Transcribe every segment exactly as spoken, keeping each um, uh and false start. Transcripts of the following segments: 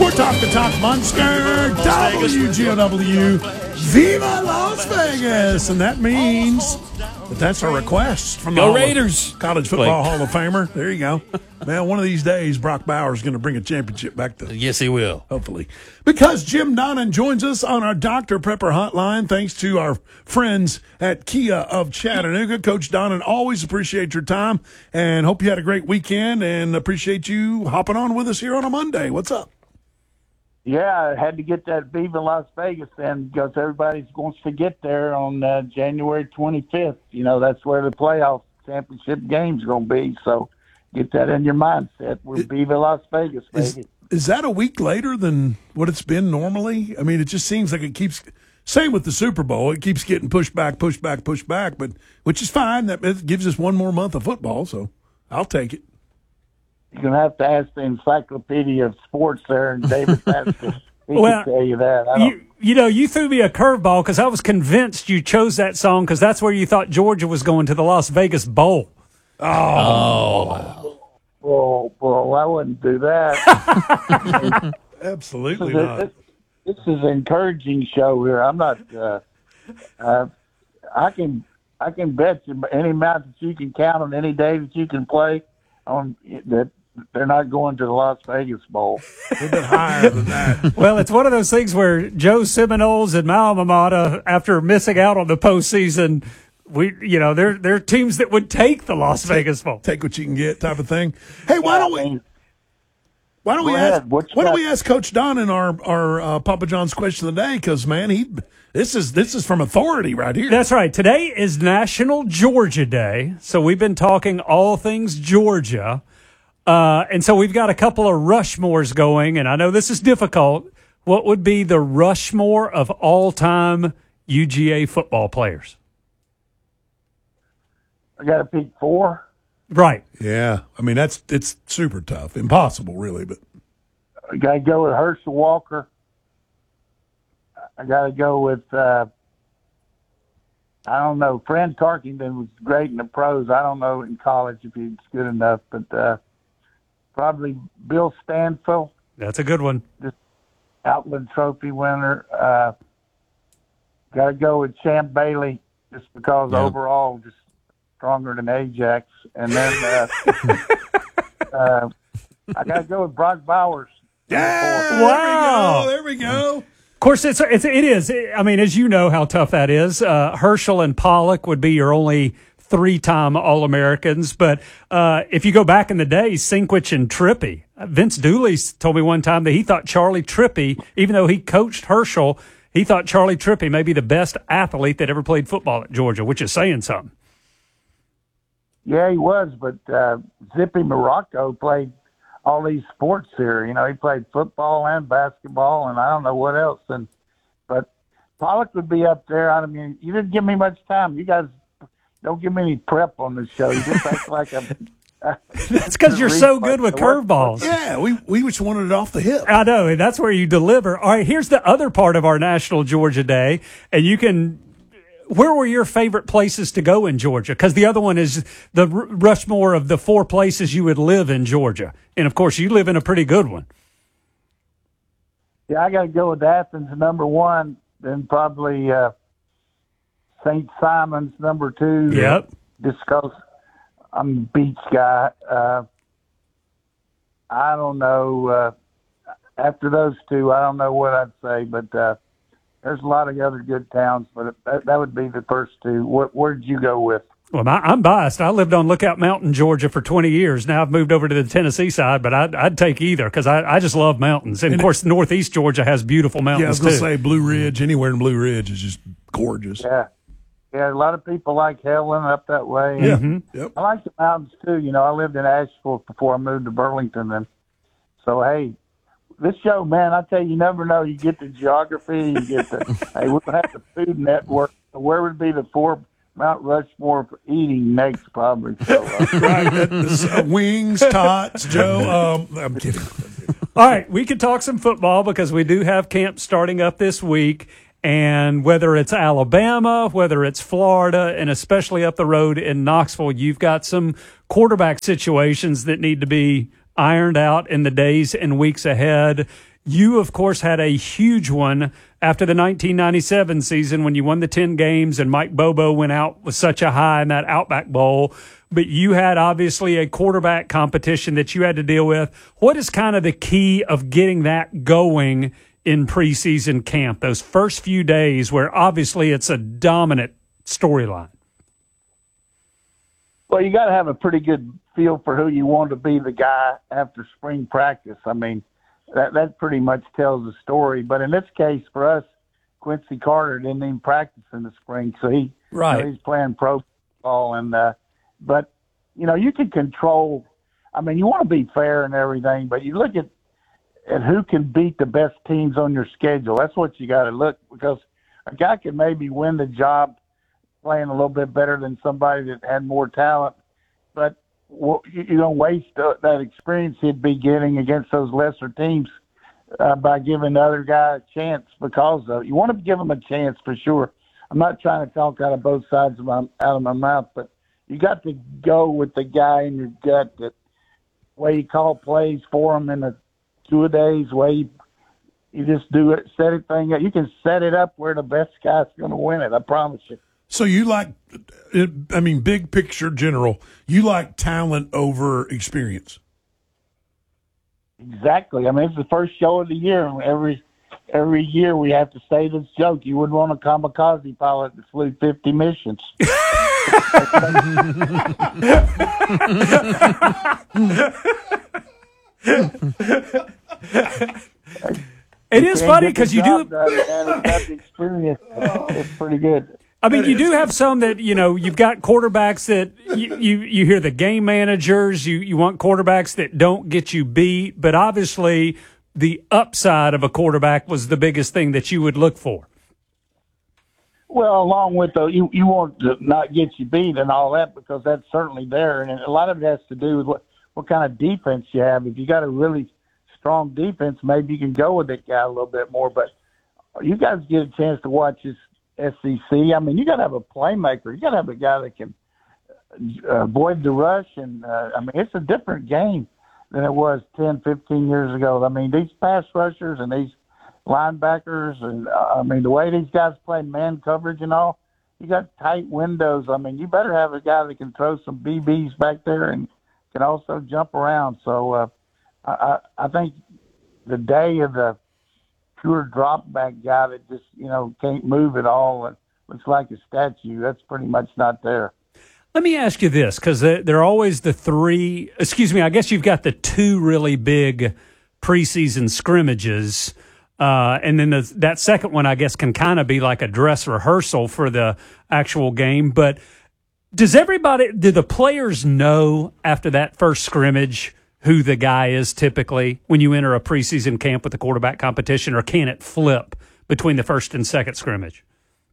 More Talk the Talk Munster, W G O W, Viva Las Vegas. And that means that that's our request from the Go Hall of- Raiders. College Football Hall of Famer. There you go. Man, one of these days, Brock Bowers is going to bring a championship back to Yes, he will. hopefully. Because Jim Donnan joins us on our Doctor Prepper hotline, thanks to our friends at Kia of Chattanooga. Coach Donnan, always appreciate your time and hope you had a great weekend and appreciate you hopping on with us here on a Monday. What's up? Yeah, I had to get that Viva Las Vegas in because everybody wants to get there on uh, January twenty-fifth. You know, that's where the playoff championship game's going to be. So get that in your mindset. We're It- Viva Las Vegas, baby. Is, is that a week later than what it's been normally? I mean, it just seems like it keeps, same with the Super Bowl, it keeps getting pushed back, pushed back, pushed back, but which is fine. That it gives us one more month of football, so I'll take it. You're going to have to ask the Encyclopedia of Sports there, and David Pastor. He Well, can tell you that. I don't, You, you know, you threw me a curveball because I was convinced you chose that song because that's where you thought Georgia was going to the Las Vegas Bowl. Oh. well, well, I wouldn't do that. Absolutely this, not. this, this is an encouraging show here. I'm not. Uh, uh, I can I can bet you any amount that you can count on any day that you can play on that they're not going to the Las Vegas Bowl. We've been higher than that. Well, it's one of those things where Joe Seminoles and my alma mater, after missing out on the postseason, we, you know, they're, they're teams that would take the Las Vegas Bowl. Take what you can get, type of thing. Hey, why don't I we? mean, Why don't we Go ask? ahead. What you Why don't got? we ask Coach Don in our our uh, Papa John's question of the day? Because man, he this is this is from authority right here. That's right. Today is National Georgia Day. So we've been talking all things Georgia. Uh, and so we've got a couple of Rushmores going, and I know this is difficult. What would be the Rushmore of all-time U G A football players? I got to pick four. Right. Yeah, I mean that's it's super tough, impossible, really. But I got to go with Herschel Walker. I got to go with, uh, I don't know, Fran Tarkington was great in the pros. I don't know in college if he's good enough, but uh, probably Bill Stanfill, That's a good one. Outland Trophy winner. Uh, got to go with Champ Bailey just because Yeah. overall just stronger than Ajax. And then uh, uh, I got to go with Brock Bowers. yeah, Wow. there we go. There we go. Of course, it's, it's it is. I mean, as you know how tough that is. Uh, Herschel and Pollock would be your only three-time All-Americans. But uh, if you go back in the day, Sinkwich and Trippy. Vince Dooley told me one time that he thought Charlie Trippy, even though he coached Herschel, he thought Charlie Trippy may be the best athlete that ever played football at Georgia, which is saying something. Yeah, he was, but uh, Zippy Morocco played all these sports here. You know, he played football and basketball, and I don't know what else. And but Pollock would be up there. I mean, you didn't give me much time. You guys don't give me any prep on this show. You just act like I'm. That's because you're so good with curveballs. Yeah, we we just wanted it off the hip. I know, and that's where you deliver. All right, here's the other part of our National Georgia Day, and you can. Where were your favorite places to go in Georgia? Because the other one is the R- Rushmore of the four places you would live in Georgia, and of course, you live in a pretty good one. Yeah, I got to go with Athens number one, then probably uh, Saint Simon's number two. Yep. Just because I'm a beach guy. Uh, I don't know. Uh, after those two, I don't know what I'd say, but uh, there's a lot of other good towns, but that, that would be the first two. What, where'd you go with? Well, my, I'm biased. I lived on Lookout Mountain, Georgia for twenty years. Now I've moved over to the Tennessee side, but I'd, I'd take either because I, I just love mountains. And, And of course, Northeast Georgia has beautiful Yeah, I was mountains, gonna too. say Blue Ridge. Anywhere in Blue Ridge is just gorgeous. Yeah. Yeah, a lot of people like Helen up that way. Yeah. Mhm. Yep. I like the mountains, too. You know, I lived in Asheville before I moved to Burlington. And so, hey, this show, man, I tell you, you never know. You get the geography, you get the, hey, we're going to have the Food Network. Where would be the four Mount Rushmore for eating next, probably. So, uh, Right. That's, uh, wings, tots, Joe. Um, I'm kidding. All right, we could talk some football because we do have camp starting up this week. And whether it's Alabama, whether it's Florida, and especially up the road in Knoxville, you've got some quarterback situations that need to be ironed out in the days and weeks ahead. You, of course, had a huge one after the nineteen ninety-seven season when you won the ten games and Mike Bobo went out with such a high in that Outback Bowl. But you had obviously a quarterback competition that you had to deal with. What is kind of the key of getting that going in preseason camp, those first few days where obviously it's a dominant storyline? Well, you got to have a pretty good feel for who you want to be the guy after spring practice. I mean, that that pretty much tells the story. But in this case, for us, Quincy Carter didn't even practice in the spring, so he right. you know, he's playing pro ball. And uh, but you know, you can control. I mean, you want to be fair and everything, but you look at at who can beat the best teams on your schedule. That's what you got to look, because a guy can maybe win the job playing a little bit better than somebody that had more talent, but well, you, you don't waste uh, that experience he'd be getting against those lesser teams uh, by giving the other guy a chance. Because of you want to give him a chance for sure. I'm not trying to talk out of both sides of my out of my mouth, but you got to go with the guy in your gut, that way you call plays for him in the two a days, way you, you just do it, set it thing up. You can set it up where the best guy's going to win it. I promise you. So you like, I mean, big picture general, you like talent over experience. Exactly. I mean, it's the first show of the year, and every every year we have to say this joke. You wouldn't want a kamikaze pilot that flew fifty missions. It is funny because you do. Done, and it's the experience. It's pretty good. I mean, you do have some that, you know, you've got quarterbacks that you, you, you hear the game managers, you, you want quarterbacks that don't get you beat, but obviously the upside of a quarterback was the biggest thing that you would look for. Well, along with the, you, you want to not get you beat and all that, because that's certainly there. And a lot of it has to do with what, what kind of defense you have. If you got a really strong defense, maybe you can go with that guy a little bit more, but you guys get a chance to watch this S E C. I mean, you got to have a playmaker. You got to have a guy that can uh, avoid the rush. And, uh, I mean, it's a different game than it was ten, fifteen years ago. I mean, these pass rushers and these linebackers, and, uh, I mean, the way these guys play man coverage and all, you got tight windows. I mean, you better have a guy that can throw some B Bs back there and can also jump around. So uh, I, I think the day of the pure drop back guy that just, you know, can't move at all and looks like a statue, that's pretty much not there. Let me ask you this, because there are always the three, excuse me, I guess you've got the two really big preseason scrimmages, uh, and then the, that second one, I guess, can kind of be like a dress rehearsal for the actual game. But does everybody, do the players know after that first scrimmage who the guy is typically when you enter a preseason camp with a quarterback competition, or can it flip between the first and second scrimmage?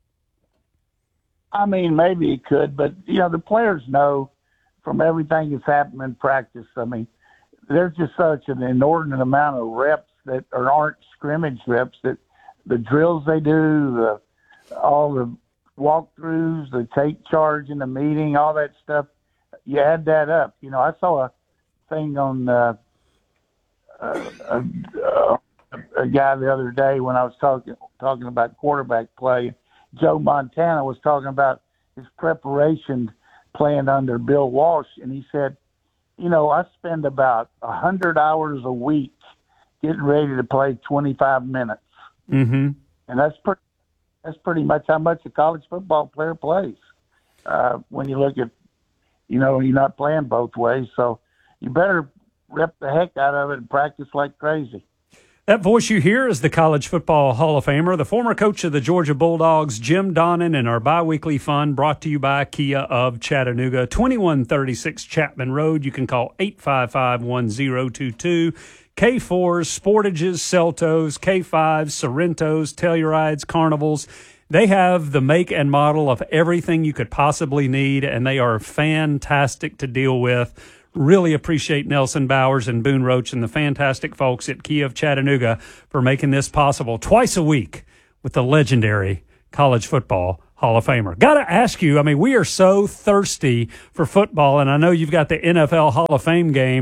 I mean, maybe it could, but, you know, the players know from everything that's happened in practice. I mean, there's just such an inordinate amount of reps that are, aren't scrimmage reps, that the drills they do, the, all the walkthroughs, the take charge in the meeting, all that stuff, you add that up. You know, I saw a thing on uh, uh, uh, a guy the other day when I was talking talking about quarterback play. Joe Montana was talking about his preparation playing under Bill Walsh, and he said, you know, I spend about a hundred hours a week getting ready to play twenty-five minutes, mm-hmm. and that's pretty that's pretty much how much a college football player plays. Uh, when you look at, you know, you're not playing both ways, so you better rep the heck out of it and practice like crazy. That voice you hear is the College Football Hall of Famer, the former coach of the Georgia Bulldogs, Jim Donnan, and our biweekly fun brought to you by Kia of Chattanooga, twenty-one thirty-six Chapman Road. You can call eight five five, one zero two two. K fours, Sportages, Celtos, K fives, Sorrentos, Tellurides, Carnivals. They have the make and model of everything you could possibly need, and they are fantastic to deal with. Really appreciate Nelson Bowers and Boone Roach and the fantastic folks at Kia of Chattanooga for making this possible twice a week with the legendary College Football Hall of Famer. Got to ask you, I mean, we are so thirsty for football, and I know you've got the N F L Hall of Fame game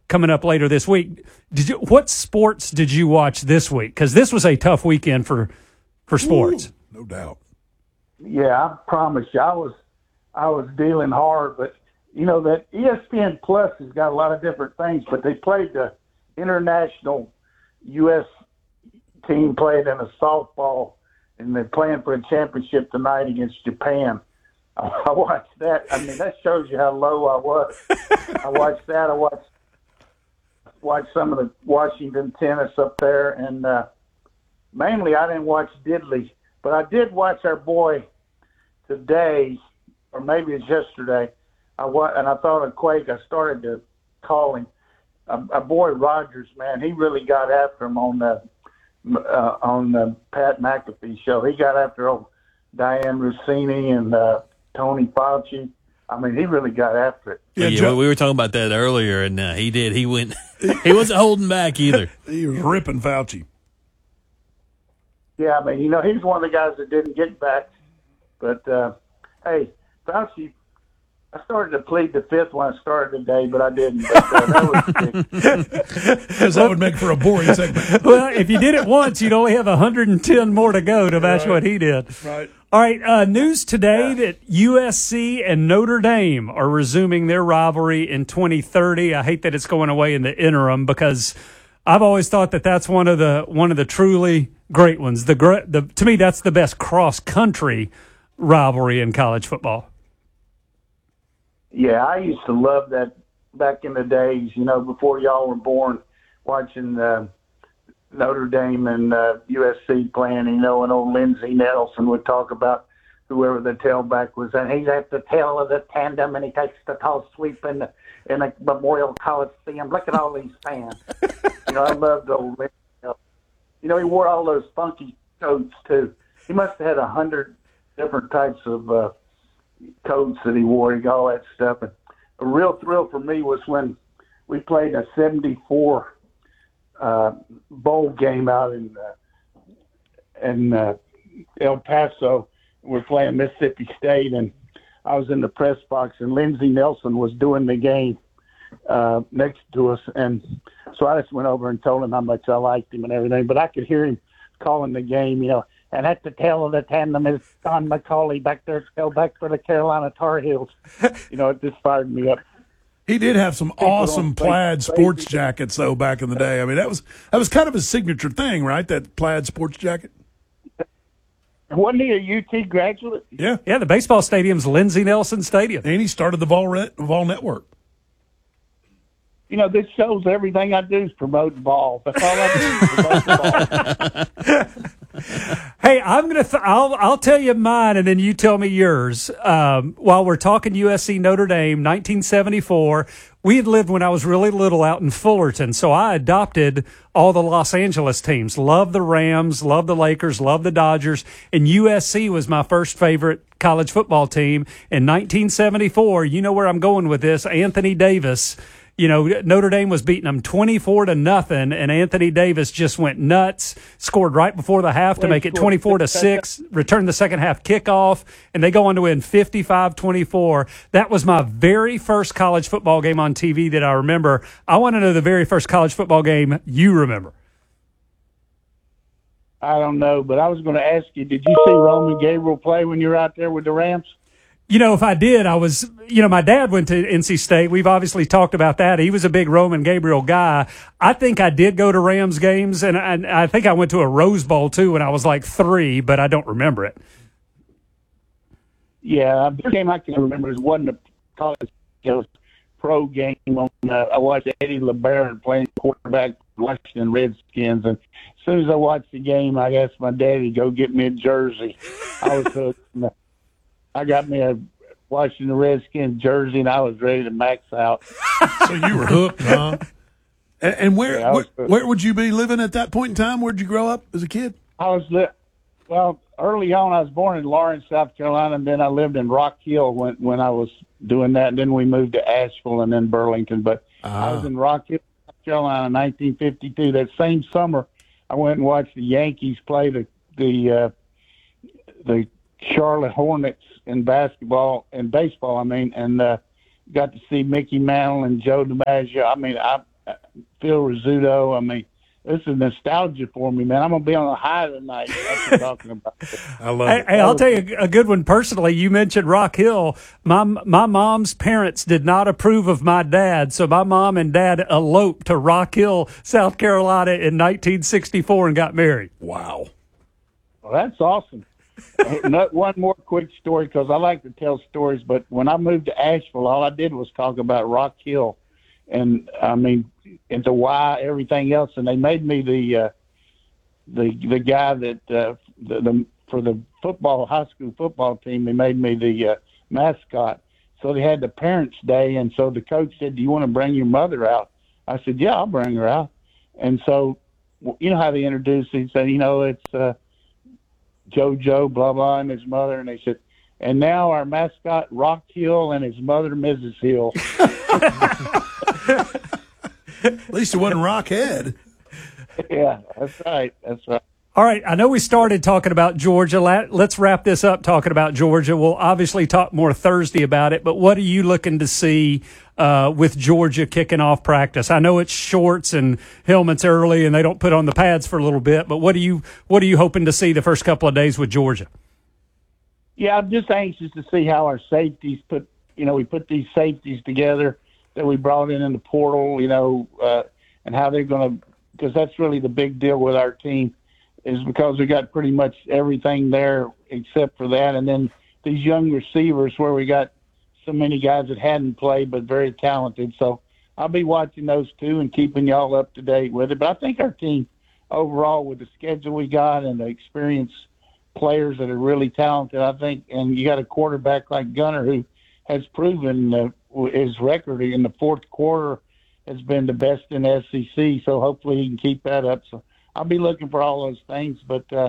coming up later this week. Did you, what sports did you watch this week? Because this was a tough weekend for for sports. Ooh, no doubt. Yeah, I promise you, I was I was dealing hard, but you know that E S P N Plus has got a lot of different things. But they played the international U S team played in a softball, and they're playing for a championship tonight against Japan. I watched that. I mean, that shows you how low I was. I watched that. I watched watched some of the Washington tennis up there, and uh, mainly I didn't watch Diddley, but I did watch our boy today, or maybe it's yesterday. I wa- and I thought of Quake. I started to call him. Our, our boy Rogers, man, he really got after him on the uh, on the Pat McAfee show. He got after old Diane Rossini and uh, Tony Fauci. I mean, he really got after it. Yeah, yeah Joe, we were talking about that earlier, and uh, he did. He went. He wasn't holding back either. he was ripping Fauci. Yeah, I mean, you know, he's one of the guys that didn't get back. But, uh, hey, Fauci, I started to plead the fifth when I started today, but I didn't. But, uh, that was Because that would make for a boring segment. Well, if you did it once, you'd only have one hundred ten more to go to match Right. what he did. Right. All right, uh, news today that U S C and Notre Dame are resuming their rivalry in twenty thirty. I hate that it's going away in the interim because I've always thought that that's one of the one of the truly great ones. The, gr- the to me, that's the best cross country rivalry in college football. Yeah, I used to love that back in the days, you know, before y'all were born, watching uh, Notre Dame and uh, U S C playing, you know, and old Lindsey Nelson would talk about whoever the tailback was. And he's at the tail of the tandem, and he takes the tall sweep in the, in the Memorial Coliseum. Look at all these fans. You know, I loved old Lindsey Nelson. You know, he wore all those funky coats, too. He must have had a hundred different types of uh, coats that he wore. He got all that stuff. And a real thrill for me was when we played a seventy-four uh, bowl game out in uh, in uh, El Paso. We're playing Mississippi State, and I was in the press box, and Lindsey Nelson was doing the game uh, next to us. And so I just went over and told him how much I liked him and everything. But I could hear him calling the game, you know. And at the tail of the tandem is Don McCauley back there, still back for the Carolina Tar Heels. You know, it just fired me up. He did have some awesome plaid sports jackets, though, back in the day. I mean, that was that was kind of his signature thing, right? That plaid sports jacket. Wasn't he a U T graduate? Yeah. Yeah, the baseball stadium's Lindsey Nelson Stadium. And he started the Vol, Ret- Vol Network. You know, this shows everything I do is promote ball. That's all I do is promote ball. Hey, I'm gonna. Th- I'll I'll tell you mine, and then you tell me yours. Um, while we're talking U S C Notre Dame, nineteen seventy-four. We had lived when I was really little out in Fullerton, so I adopted all the Los Angeles teams. Love the Rams, love the Lakers, love the Dodgers, and U S C was my first favorite college football team in nineteen seventy-four. You know where I'm going with this? Anthony Davis. You know, Notre Dame was beating them twenty-four to nothing, and Anthony Davis just went nuts, scored right before the half to make it twenty-four to six, returned the second half kickoff, and they go on to win fifty-five twenty-four. That was my very first college football game on T V that I remember. I want to know the very first college football game you remember. I don't know, but I was going to ask you, did you see Roman Gabriel play when you were out there with the Rams? You know, if I did, I was, you know, my dad went to N C State. We've obviously talked about that. He was a big Roman Gabriel guy. I think I did go to Rams games, and I, I think I went to a Rose Bowl, too, when I was like three, but I don't remember it. Yeah, the game I can remember is wasn't a college, it was pro game. On uh, I watched Eddie LeBaron playing quarterback for the Washington Redskins, and as soon as I watched the game, I asked my daddy to go get me a jersey. I was hooked. I got me a Washington Redskins jersey, and I was ready to max out. So you were hooked, huh? And, and where, Yeah, I was where hooked. where would you be living at that point in time? Where'd you grow up as a kid? I was li- well early on. I was born in Lawrence, South Carolina, and then I lived in Rock Hill when when I was doing that. And then we moved to Asheville and then Burlington. But I was in Rock Hill, South Carolina, in nineteen fifty-two. That same summer, I went and watched the Yankees play the the uh, the Charlotte Hornets in basketball and baseball. I mean, and uh, got to see Mickey Mantle and Joe DiMaggio. I mean, I Phil Rizzuto. I mean, this is nostalgia for me, man. I'm gonna be on a high tonight after talking about this. I love Hey, it. hey, I'll tell you a good one personally. You mentioned Rock Hill. My my mom's parents did not approve of my dad, so my mom and dad eloped to Rock Hill, South Carolina in nineteen sixty-four and got married. Wow. Well, that's awesome. Not one more quick story because I like to tell stories. But when I moved to Asheville, all I did was talk about Rock Hill, and I mean, and the why, everything else. And they made me the uh, the the guy that uh, the, the for the football high school football team. They made me the uh, mascot. So they had the Parents' Day, and so the coach said, "Do you want to bring your mother out?" I said, "Yeah, I'll bring her out." And so, you know how they introduced? He said, "You know, it's." Uh, JoJo, blah, blah, and his mother. And they said, and now our mascot, Rock Hill, and his mother, Missus Hill. At least it wasn't Rockhead. Yeah, that's right. That's right. All right, I know we started talking about Georgia. Let's wrap this up talking about Georgia. We'll obviously talk more Thursday about it, but what are you looking to see uh, with Georgia kicking off practice? I know it's shorts and helmets early, and they don't put on the pads for a little bit, but what are you what are you hoping to see the first couple of days with Georgia? Yeah, I'm just anxious to see how our safeties put, you know, we put these safeties together that we brought in in the portal, you know, uh, and how they're going to, because that's really the big deal with our team, is because we got pretty much everything there except for that. And then these young receivers where we got so many guys that hadn't played but very talented. So I'll be watching those two and keeping y'all up to date with it. But I think our team overall, with the schedule we got and the experienced players that are really talented, I think, and you got a quarterback like Gunner who has proven uh, his record in the fourth quarter has been the best in the S E C. So hopefully he can keep that up. So I'll be looking for all those things, but uh,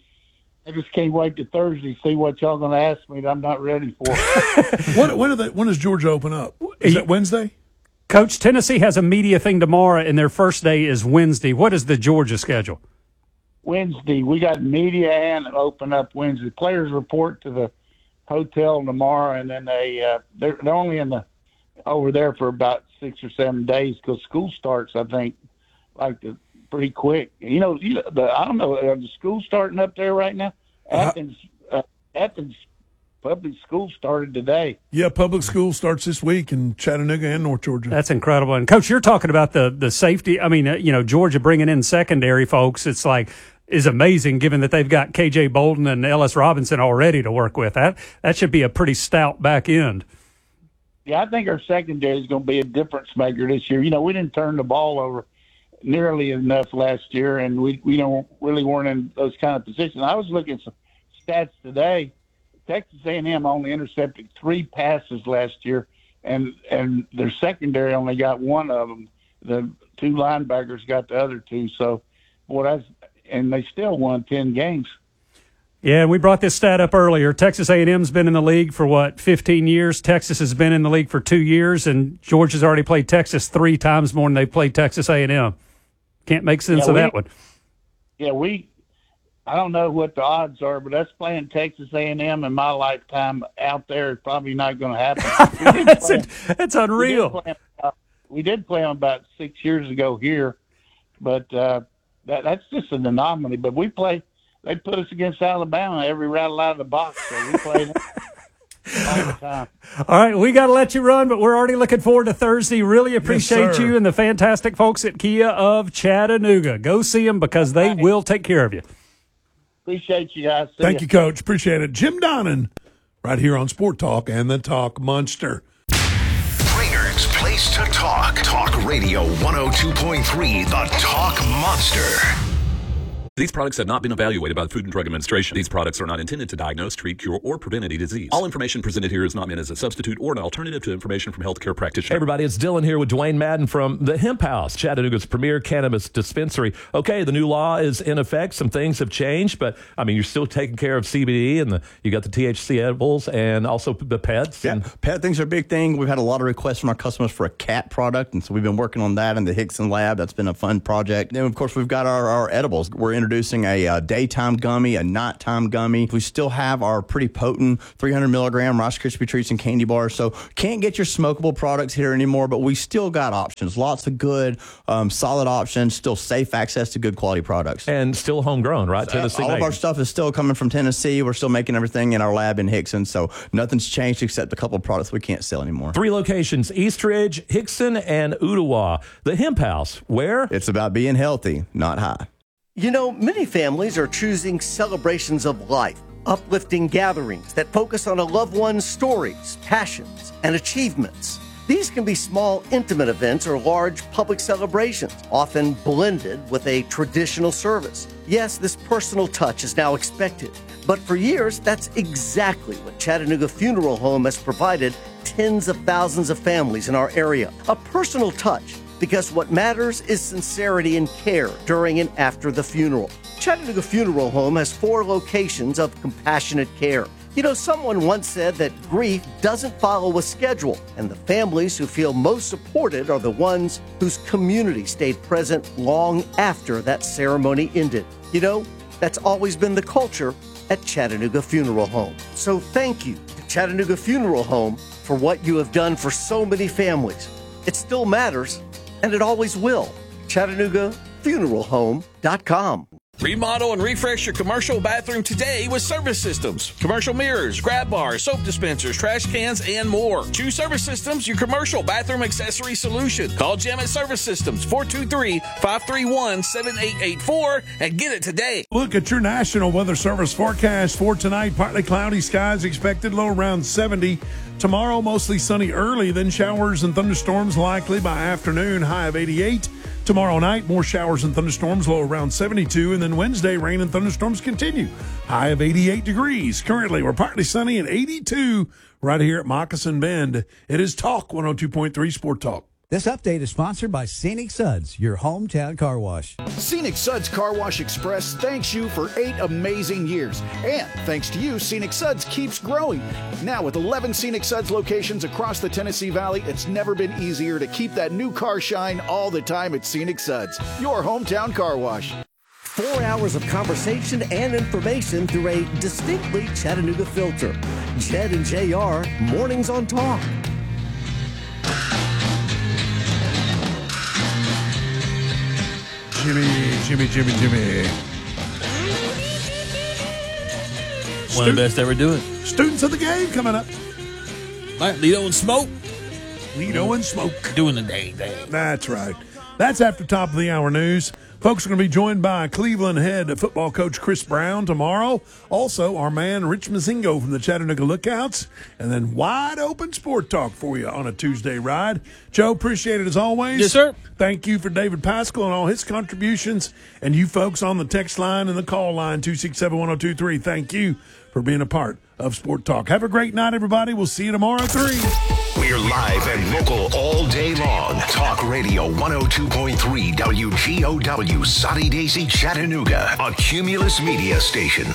I just can't wait to Thursday see what y'all going to ask me that I'm not ready for. when, when, are they, when does Georgia open up? Is that Wednesday? Coach, Tennessee has a media thing tomorrow, and their first day is Wednesday. What is the Georgia schedule? Wednesday. We got media and open up Wednesday. Players report to the hotel tomorrow, and then they, uh, they're, they're only in the over there for about six or seven days because school starts, I think, like the pretty quick. You know, you know the, I don't know, are the schools starting up there right now? Athens, uh, Athens public school started today. Yeah, public school starts this week in Chattanooga and North Georgia. That's incredible. And, Coach, you're talking about the, the safety. I mean, uh, you know, Georgia bringing in secondary folks, it's like, is amazing given that they've got K J Bolden and Ellis Robinson already to work with. That, that should be a pretty stout back end. Yeah, I think our secondary is going to be a difference maker this year. You know, we didn't turn the ball over nearly enough last year, and we we don't really weren't in those kind of positions. I was looking at some stats today. Texas A and M only intercepted three passes last year, and and their secondary only got one of them. The two linebackers got the other two. So, boy, that's and they still won ten games. Yeah, and we brought this stat up earlier. Texas A and M's been in the league for, what, fifteen years? Texas has been in the league for two years, and Georgia's already played Texas three times more than they've played Texas A and M. Can't make sense yeah, of we, that one. Yeah, we – I don't know what the odds are, but us playing Texas A and M in my lifetime out there is probably not going to happen. that's, a, that's unreal. We did, play, uh, we did play them about six years ago here, but uh, that, that's just an anomaly. But we play – they put us against Alabama every rattle out of the box, so we played them all the time. All right, we got to let you run, but we're already looking forward to Thursday. Really appreciate yes, you and the fantastic folks at Kia of Chattanooga. Go see them because they will take care of you. Appreciate you guys. See Thank ya. you, Coach. Appreciate it. Jim Donnan, right here on Sport Talk and the Talk Monster. Bringer's place to talk. Talk Radio one oh two point three, the Talk Monster. These products have not been evaluated by the Food and Drug Administration. These products are not intended to diagnose, treat, cure, or prevent any disease. All information presented here is not meant as a substitute or an alternative to information from healthcare practitioners. Hey everybody, it's Dylan here with Dwayne Madden from the Hemp House, Chattanooga's premier cannabis dispensary. Okay, the new law is in effect. Some things have changed, but I mean, you're still taking care of C B D, and the, you got the T H C edibles and also the pets. Yeah, and, pet things are a big thing. We've had a lot of requests from our customers for a cat product, and so we've been working on that in the Hickson lab. That's been a fun project. Then, of course, we've got our, our edibles. We're introducing a, uh daytime gummy, a nighttime gummy. We still have our pretty potent three hundred milligram Rice Krispie treats and candy bars. So can't get your smokable products here anymore, but we still got options. Lots of good, um, solid options. Still safe access to good quality products. And still homegrown, right? Tennessee All made. of our stuff is still coming from Tennessee. We're still making everything in our lab in Hickson. So nothing's changed except a couple of products we can't sell anymore. Three locations: Eastridge, Hickson, and Ottawa. The Hemp House, where it's about being healthy, not high. You know, many families are choosing celebrations of life, uplifting gatherings that focus on a loved one's stories, passions, and achievements. These can be small, intimate events or large public celebrations, often blended with a traditional service. Yes, this personal touch is now expected, but for years, that's exactly what Chattanooga Funeral Home has provided tens of thousands of families in our area. A personal touch, because what matters is sincerity and care during and after the funeral. Chattanooga Funeral Home has four locations of compassionate care. You know, someone once said that grief doesn't follow a schedule, and the families who feel most supported are the ones whose community stayed present long after that ceremony ended. You know, that's always been the culture at Chattanooga Funeral Home. So thank you to Chattanooga Funeral Home for what you have done for so many families. It still matters, and it always will. Chattanooga Funeral Home dot com. Remodel and refresh your commercial bathroom today with Service Systems. Commercial mirrors, grab bars, soap dispensers, trash cans, and more. Choose Service Systems, your commercial bathroom accessory solution. Call Jim at Service Systems, four two three, five three one, seven eight eight four, and get it today. Look at your National Weather Service forecast for tonight. Partly cloudy skies expected, low around seventy. Tomorrow, mostly sunny early, then showers and thunderstorms likely by afternoon, high of eighty-eight. Tomorrow night, more showers and thunderstorms, low around seventy-two. And then Wednesday, rain and thunderstorms continue, high of eighty-eight degrees. Currently, we're partly sunny and eighty-two right here at Moccasin Bend. It is Talk one oh two point three Sport Talk. This update is sponsored by Scenic Suds, your hometown car wash. Scenic Suds Car Wash Express thanks you for eight amazing years. And thanks to you, Scenic Suds keeps growing. Now with eleven Scenic Suds locations across the Tennessee Valley, it's never been easier to keep that new car shine all the time at Scenic Suds, your hometown car wash. Four hours of conversation and information through a distinctly Chattanooga filter. Jed and J R, Mornings on Talk. Jimmy, Jimmy, Jimmy, Jimmy. One of the best ever doing. Students of the game coming up. All right, Lido and Smoke. Lido and Smoke. Doing the dang dang. That's right. That's after top of the hour news. Folks are going to be joined by Cleveland head football coach Chris Brown tomorrow. Also, our man Rich Mazingo from the Chattanooga Lookouts. And then wide open sport talk for you on a Tuesday ride. Joe, appreciate it as always. Yes, sir. Thank you for David Pascal and all his contributions. And you folks on the text line and the call line, two six seven, one oh two three. Thank you for being a part of Sport Talk. Have a great night, everybody. We'll see you tomorrow at three. We're live and local all day long. Talk Radio one oh two point three W G O W, Soddy Daisy, Chattanooga, a Cumulus media station.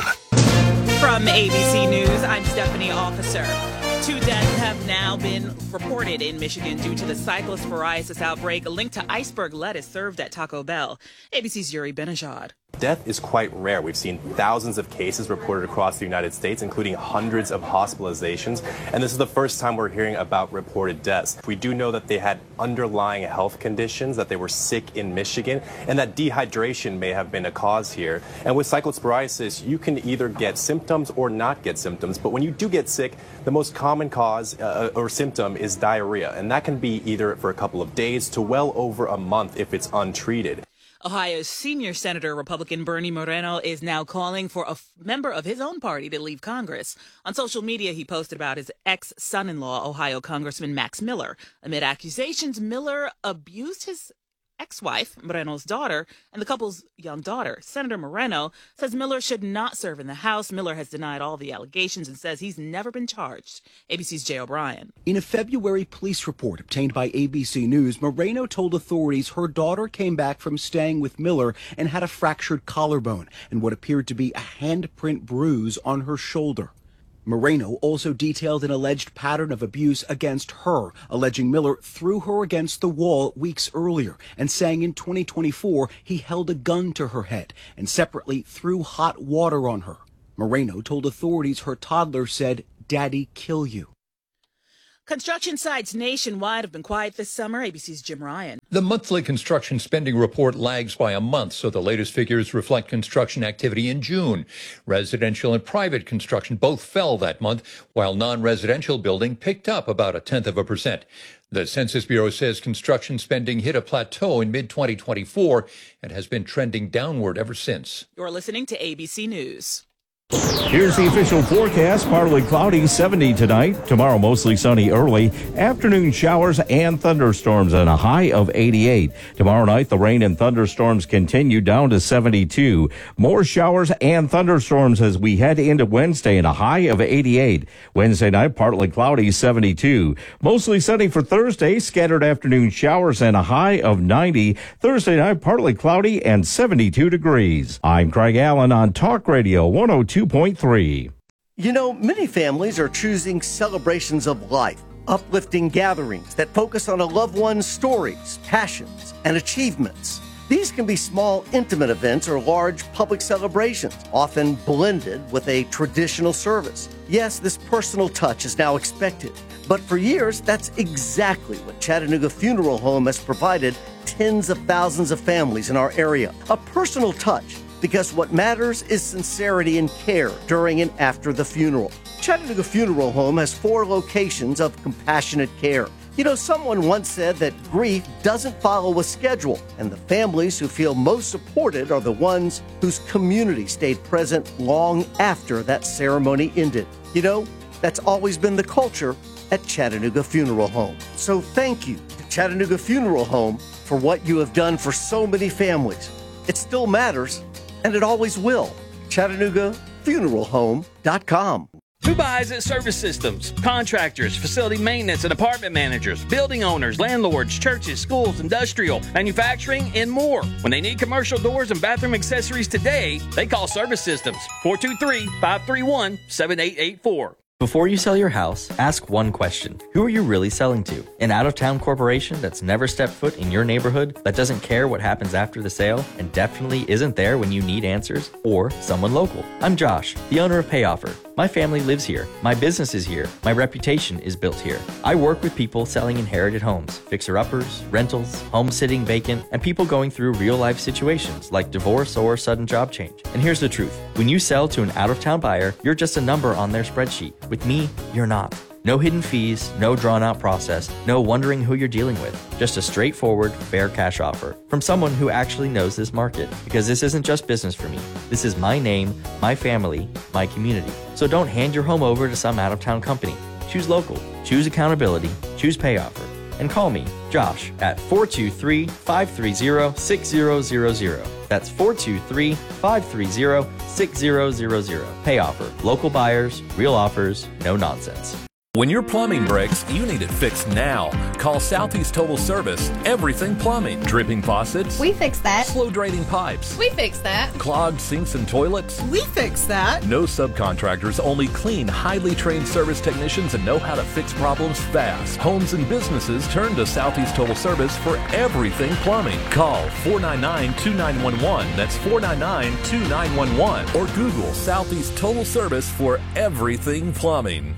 From A B C News, I'm Stephanie Officer. Two deaths have now been reported in Michigan due to the cyclosporiasis outbreak linked to iceberg lettuce served at Taco Bell. A B C's Yuri Benajad. Death is quite rare. We've seen thousands of cases reported across the United States, including hundreds of hospitalizations. And this is the first time we're hearing about reported deaths. We do know that they had underlying health conditions, that they were sick in Michigan, and that dehydration may have been a cause here. And with cyclosporiasis, you can either get symptoms or not get symptoms. But when you do get sick, the most common cause uh, or symptom is diarrhea. And that can be either for a couple of days to well over a month if it's untreated. Ohio's senior Senator Republican Bernie Moreno is now calling for a f- member of his own party to leave Congress. On social media, he posted about his ex-son-in-law, Ohio Congressman Max Miller. Amid accusations, Miller abused his ex-wife, Moreno's daughter, and the couple's young daughter. Senator Moreno says Miller should not serve in the House. Miller has denied all the allegations and says he's never been charged. A B C's Jay O'Brien. In a February police report obtained by A B C News, Moreno told authorities her daughter came back from staying with Miller and had a fractured collarbone and what appeared to be a handprint bruise on her shoulder. Moreno also detailed an alleged pattern of abuse against her, alleging Miller threw her against the wall weeks earlier and saying in twenty twenty-four he held a gun to her head and separately threw hot water on her. Moreno told authorities her toddler said, "Daddy, kill you." Construction sites nationwide have been quiet this summer. A B C's Jim Ryan. The monthly construction spending report lags by a month, so the latest figures reflect construction activity in June. Residential and private construction both fell that month, while non-residential building picked up about a tenth of a percent. The Census Bureau says construction spending hit a plateau in mid twenty twenty-four and has been trending downward ever since. You're listening to A B C News. Here's the official forecast. Partly cloudy, seventy tonight. Tomorrow, mostly sunny early. Afternoon showers and thunderstorms and a high of eighty-eight. Tomorrow night, the rain and thunderstorms continue down to seventy-two. More showers and thunderstorms as we head into Wednesday and a high of eighty-eight. Wednesday night, partly cloudy, seventy-two. Mostly sunny for Thursday. Scattered afternoon showers and a high of ninety. Thursday night, partly cloudy and seventy-two degrees. I'm Craig Allen on Talk Radio one oh two point three. You know, many families are choosing celebrations of life, uplifting gatherings that focus on a loved one's stories, passions, and achievements. These can be small, intimate events or large public celebrations, often blended with a traditional service. Yes, this personal touch is now expected, but for years, that's exactly what Chattanooga Funeral Home has provided tens of thousands of families in our area. A personal touch, because what matters is sincerity and care during and after the funeral. Chattanooga Funeral Home has four locations of compassionate care. You know, someone once said that grief doesn't follow a schedule, and the families who feel most supported are the ones whose community stayed present long after that ceremony ended. You know, that's always been the culture at Chattanooga Funeral Home. So thank you to Chattanooga Funeral Home for what you have done for so many families. It still matters, and it always will. Chattanooga Funeral Home dot com. Who buys at Service Systems? Contractors, facility maintenance and apartment managers, building owners, landlords, churches, schools, industrial, manufacturing, and more. When they need commercial doors and bathroom accessories today, they call Service Systems. four two three, five three one, seven eight eight four. Before you sell your house, ask one question. Who are you really selling to? An out-of-town corporation that's never stepped foot in your neighborhood, that doesn't care what happens after the sale, and definitely isn't there when you need answers? Or someone local? I'm Josh, the owner of PayOffer. My family lives here. My business is here. My reputation is built here. I work with people selling inherited homes, fixer-uppers, rentals, home sitting vacant, and people going through real-life situations like divorce or sudden job change. And here's the truth. When you sell to an out-of-town buyer, you're just a number on their spreadsheet. With me, you're not. No hidden fees, no drawn-out process, no wondering who you're dealing with. Just a straightforward, fair cash offer from someone who actually knows this market. Because this isn't just business for me. This is my name, my family, my community. So don't hand your home over to some out-of-town company. Choose local, choose accountability, choose PayOffer. And call me, Josh, at four two three, five three zero, six zero zero zero. That's four two three, five three zero, six zero zero zero. PayOffer. Local buyers, real offers, no nonsense. When your plumbing breaks, you need it fixed now. Call Southeast Total Service. Everything plumbing. Dripping faucets. We fix that. Slow draining pipes. We fix that. Clogged sinks and toilets. We fix that. No subcontractors, only clean, highly trained service technicians that know how to fix problems fast. Homes and businesses turn to Southeast Total Service for everything plumbing. Call four nine nine, two nine one one. That's four nine nine, two nine one one. Or Google Southeast Total Service for everything plumbing.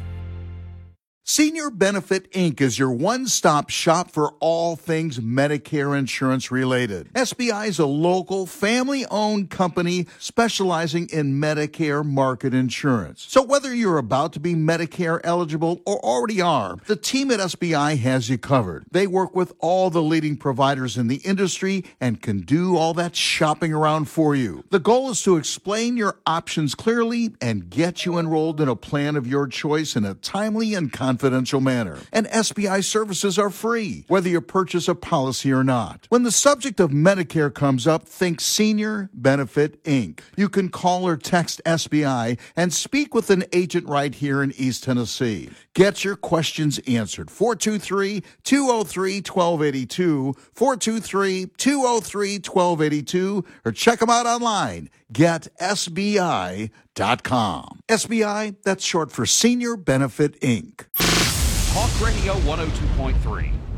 Senior Benefit Incorporated is your one-stop shop for all things Medicare insurance related. S B I is a local, family-owned company specializing in Medicare market insurance. So whether you're about to be Medicare eligible or already are, the team at S B I has you covered. They work with all the leading providers in the industry and can do all that shopping around for you. The goal is to explain your options clearly and get you enrolled in a plan of your choice in a timely and confidential manner. And S B I services are free, whether you purchase a policy or not. When the subject of Medicare comes up, think Senior Benefit Incorporated. You can call or text S B I and speak with an agent right here in East Tennessee. Get your questions answered. four two three, two oh three, one two eight two, four two three, two oh three, one two eight two, or check them out online. get S B I dot com. S B I, that's short for Senior Benefit Incorporated. Talk Radio one oh two point three.